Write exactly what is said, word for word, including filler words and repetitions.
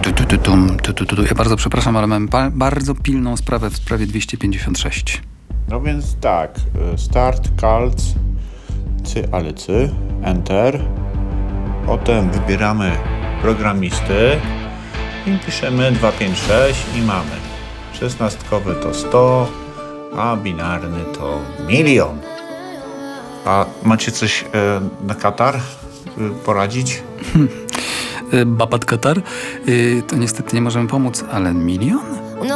Tu, tu, tu, tum, tu, tu, tu, tu. Ja bardzo przepraszam, ale mam ba- bardzo pilną sprawę w sprawie dwieście pięćdziesiąt sześć. No więc tak, start, calc, cy, ale cy, enter. Potem wybieramy programisty i piszemy dwieście pięćdziesiąt sześć i mamy szesnastkowy to sto, a binarny to milion. A macie coś e, na Katar e, poradzić? Babat Katar? Y, to niestety nie możemy pomóc, ale milion?